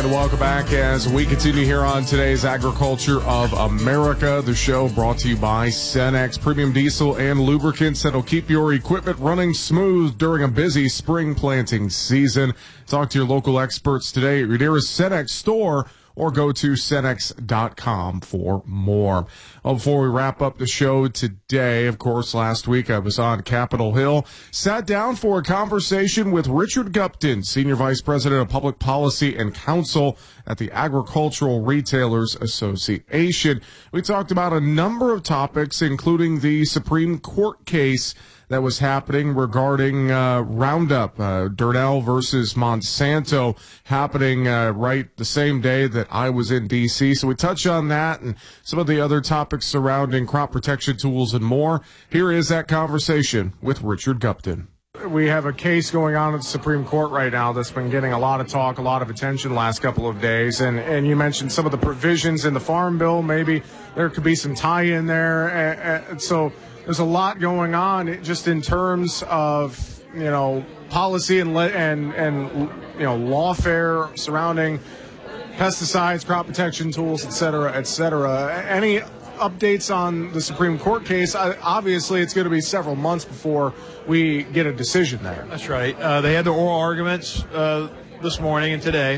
And welcome back as we continue here on today's Agriculture of America, the show brought to you by Cenex Premium Diesel and Lubricants that'll keep your equipment running smooth during a busy spring planting season. Talk to your local experts today at your nearest Cenex store, or go to Cenex.com for more. Before we wrap up the show today, of course, last week I was on Capitol Hill, sat down for a conversation with Richard Gupton, Senior Vice President of Public Policy and Counsel at the Agricultural Retailers Association. We talked about a number of topics, including the Supreme Court case that was happening regarding Roundup, Durnell versus Monsanto, happening right the same day that I was in D.C. So we touch on that and some of the other topics surrounding crop protection tools and more. Here is that conversation with Richard Gupton. We have a case going on at the Supreme Court right now that's been getting a lot of talk, a lot of attention the last couple of days. And you mentioned some of the provisions in the Farm Bill. Maybe there could be some tie-in there. So there's a lot going on just in terms of, policy and lawfare surrounding pesticides, crop protection tools, et cetera, et cetera. Any updates on the Supreme Court case? Obviously, it's going to be several months before we get a decision there. That's right. They had the oral arguments this morning and today.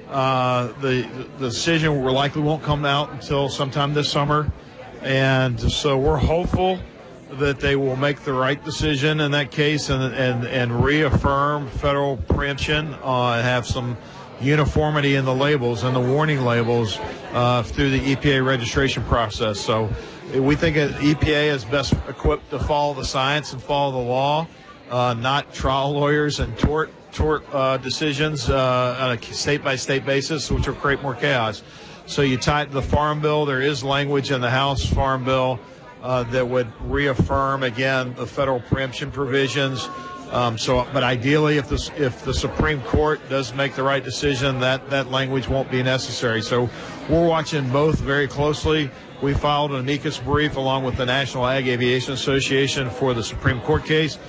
The decision likely won't come out until sometime this summer. And so we're hopeful that they will make the right decision in that case and reaffirm federal preemption and have some uniformity in the labels and the warning labels through the EPA registration process. So we think that EPA is best equipped to follow the science and follow the law, not trial lawyers and tort decisions on a state-by-state basis, which will create more chaos. So you tie it to the Farm Bill. There is language in the House Farm Bill that would reaffirm, again, the federal preemption provisions. But ideally, if the Supreme Court does make the right decision, that language won't be necessary. So we're watching both very closely. We filed an amicus brief along with the National Ag Aviation Association for the Supreme Court case.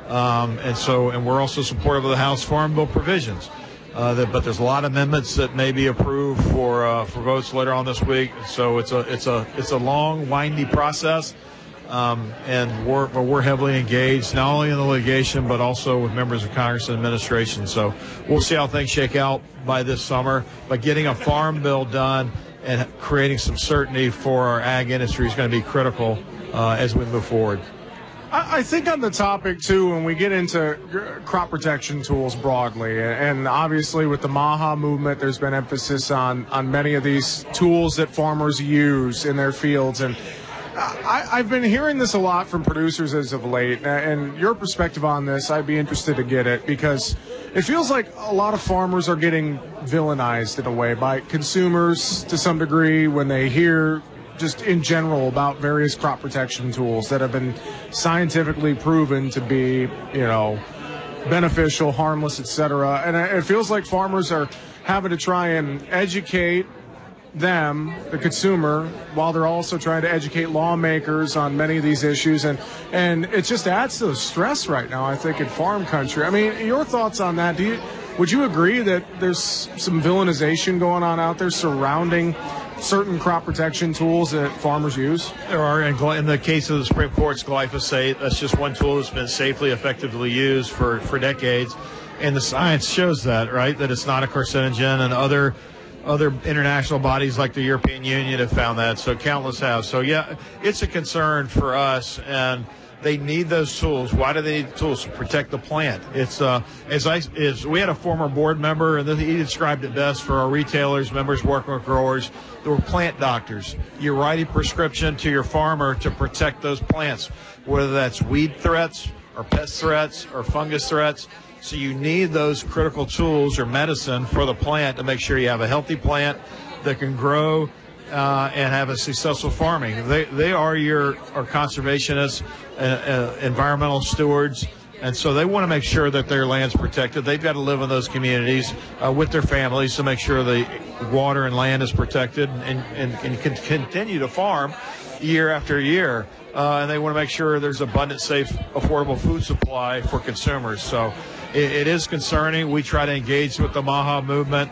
And we're also supportive of the House Farm Bill provisions. But there's a lot of amendments that may be approved for votes later on this week. So it's a long, windy process, and we're heavily engaged not only in the litigation but also with members of Congress and administration. So we'll see how things shake out by this summer. But getting a farm bill done and creating some certainty for our ag industry is going to be critical as we move forward. I think on the topic, too, when we get into crop protection tools broadly, and obviously with the MAHA movement, there's been emphasis on many of these tools that farmers use in their fields. And I've been hearing this a lot from producers as of late. And your perspective on this, I'd be interested to get it, because it feels like a lot of farmers are getting villainized in a way by consumers to some degree when they hear just in general about various crop protection tools that have been scientifically proven to be, beneficial, harmless, etc. And it feels like farmers are having to try and educate them, the consumer, while they're also trying to educate lawmakers on many of these issues. And it just adds to the stress right now, I think, in farm country. I mean, your thoughts on that? Would you agree that there's some villainization going on out there surrounding certain crop protection tools that farmers use? There are. In the case of the Supreme Court's glyphosate, that's just one tool that's been safely, effectively used for decades. And the science shows that, right, that it's not a carcinogen, and other international bodies like the European Union have found that. So countless have. So, yeah, it's a concern for us, and they need those tools. Why do they need tools? To protect the plant. It's we had a former board member, and he described it best for our retailers, members working with growers. There were plant doctors. You write a prescription to your farmer to protect those plants, whether that's weed threats or pest threats or fungus threats. So you need those critical tools or medicine for the plant to make sure you have a healthy plant that can grow and have a successful farming. They are our conservationists, environmental stewards, and so they want to make sure that their land's protected. They've got to live in those communities with their families to make sure the water and land is protected and can continue to farm year after year. And they want to make sure there's abundant, safe, affordable food supply for consumers. So it is concerning. We try to engage with the MAHA movement